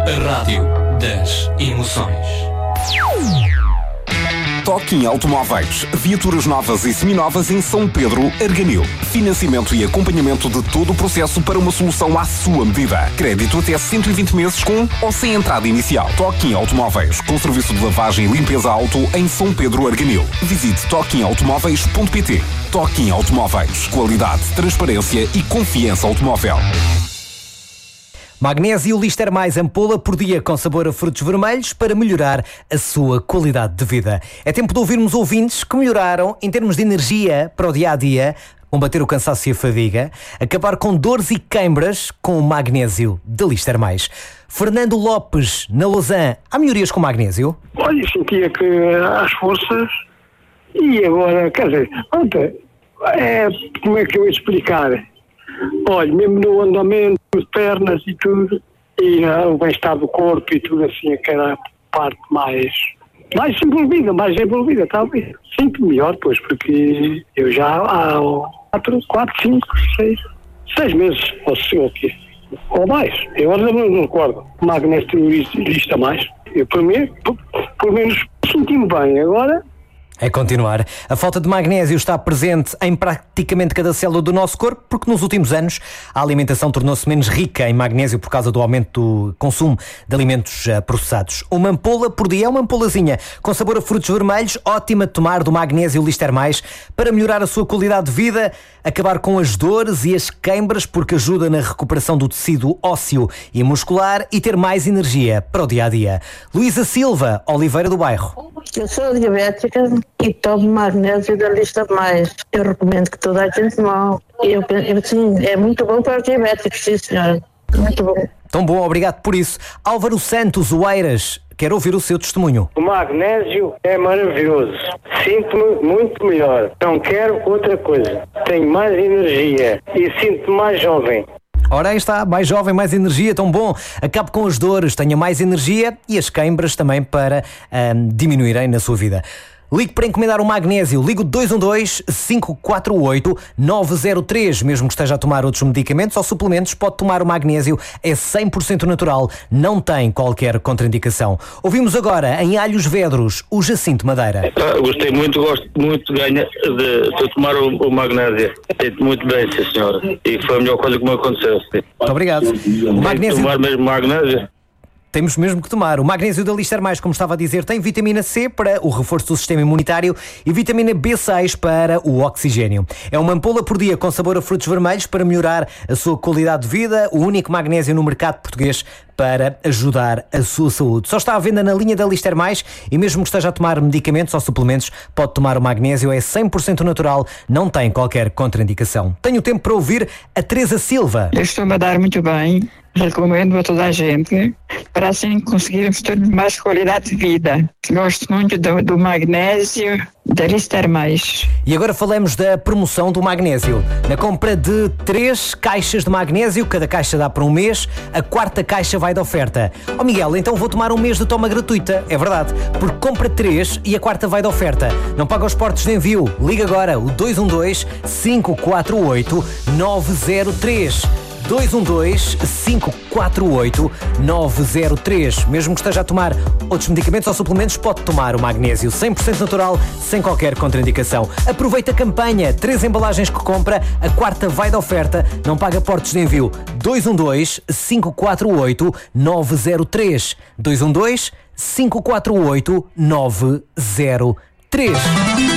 A rádio das emoções. Toquim Automóveis. Viaturas novas e seminovas em São Pedro, Arganil. Financiamento e acompanhamento de todo o processo para uma solução à sua medida. Crédito até 120 meses com ou sem entrada inicial. Toquim Automóveis. Com serviço de lavagem e limpeza auto em São Pedro, Arganil. Visite toquimautomóveis.pt. Toquim Automóveis. Qualidade, transparência e confiança automóvel. Magnésio Lister Mais ampola por dia com sabor a frutos vermelhos para melhorar a sua qualidade de vida. É tempo de ouvirmos ouvintes que melhoraram em termos de energia para o dia-a-dia, combater o cansaço e a fadiga, acabar com dores e queimbras com o magnésio de Lister Mais. Fernando Lopes, na Lausanne, há melhorias com magnésio? Olha, sentia que às forças e agora, quer dizer, ontem, como é que eu ia explicar? Olha, mesmo no andamento, pernas e tudo, e o bem-estar do corpo e tudo assim, aquela parte mais envolvida, talvez. Sinto melhor, pois, porque eu já há 6 meses, ou mais, eu agora não recordo, magnésio lista mais. Eu, pelo menos, senti-me bem, agora... É continuar. A falta de magnésio está presente em praticamente cada célula do nosso corpo, porque nos últimos anos a alimentação tornou-se menos rica em magnésio por causa do aumento do consumo de alimentos processados. Uma ampola por dia é uma ampolazinha com sabor a frutos vermelhos, ótima de tomar, do magnésio Lister Mais, para melhorar a sua qualidade de vida, acabar com as dores e as queimbras, porque ajuda na recuperação do tecido ósseo e muscular e ter mais energia para o dia-a-dia. Luísa Silva, Oliveira do Bairro. Eu sou diabética e tomo magnésio da Lister Mais. Eu recomendo que toda a gente tome. Sim, é muito bom para os diabéticos, sim senhora. Muito bom. Tão bom, obrigado por isso. Álvaro Santos, Oeiras, quero ouvir o seu testemunho. O magnésio é maravilhoso. Sinto-me muito melhor. Não quero outra coisa. Tenho mais energia e sinto-me mais jovem. Ora, aí está, mais jovem, mais energia, tão bom. Acabe com as dores, tenha mais energia e as queimbras também para diminuírem na sua vida. Ligue para encomendar o magnésio, ligue o 212-548-903. Mesmo que esteja a tomar outros medicamentos ou suplementos, pode tomar o magnésio, é 100% natural, não tem qualquer contraindicação. Ouvimos agora, em Alhos Vedros, o Jacinto Madeira. Gostei muito, gosto muito de tomar o magnésio. Sinto muito bem, sim senhora. E foi a melhor coisa que me aconteceu. Muito obrigado. O magnésio... Tomar mesmo magnésio? Temos mesmo que tomar. O magnésio da Lister Mais, como estava a dizer, tem vitamina C para o reforço do sistema imunitário e vitamina B6 para o oxigênio. É uma ampola por dia com sabor a frutos vermelhos para melhorar a sua qualidade de vida, o único magnésio no mercado português para ajudar a sua saúde. Só está à venda na linha da Lister Mais e mesmo que esteja a tomar medicamentos ou suplementos, pode tomar o magnésio, é 100% natural, não tem qualquer contraindicação. Tenho tempo para ouvir a Teresa Silva. Eu estou-me a dar muito bem, recomendo a toda a gente, para assim conseguirmos ter mais qualidade de vida. Gosto muito do magnésio da Lister Mais. E agora falamos da promoção do magnésio. Na compra de 3 caixas de magnésio, cada caixa dá para um mês, a 4ª caixa vai de oferta. Ó Miguel, então vou tomar um mês de toma gratuita. É verdade, porque compra 3 e a 4ª vai de oferta. Não paga os portos de envio. Liga agora, o 212-548-903. 212-548-903. Mesmo que esteja a tomar outros medicamentos ou suplementos, pode tomar o magnésio 100% natural, sem qualquer contraindicação. Aproveita a campanha, 3 embalagens que compra, a 4ª vai de oferta, não paga portos de envio. 212-548-903. 212-548-903.